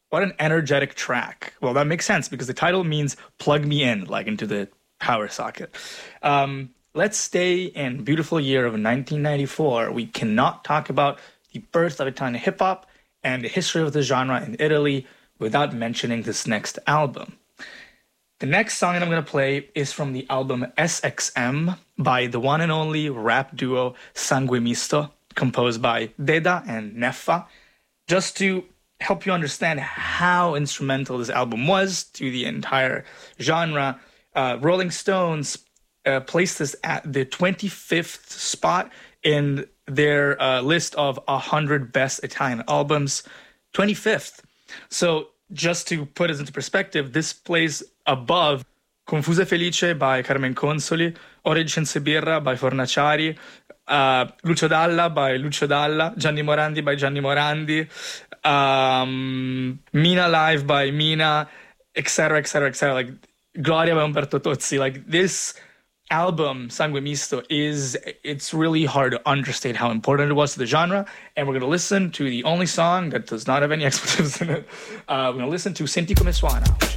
What an energetic track. Well, that makes sense because the title means plug me in, like into the power socket. Let's stay in beautiful year of 1994. We cannot talk about the birth of Italian hip hop and the history of the genre in Italy without mentioning this next album. The next song that I'm going to play is from the album SXM by the one and only rap duo Sangue Misto, composed by Deda and Neffa. Just to help you understand how instrumental this album was to the entire genre, Rolling Stones placed this at the 25th spot in their list of 100 best Italian albums. 25th. So just to put this into perspective, this plays above Confusa Felice by Carmen Consoli, Ore di Senza Birra by Fornaciari, Lucio Dalla by Lucio Dalla, Gianni Morandi by Gianni Morandi, Mina Live by Mina, etc., etc., etc. Like Gloria by Umberto Tozzi. Like this album, Sangue Misto, it's really hard to understate how important it was to the genre. And we're going to listen to the only song that does not have any expletives in it. We're going to listen to Senti Come Suona.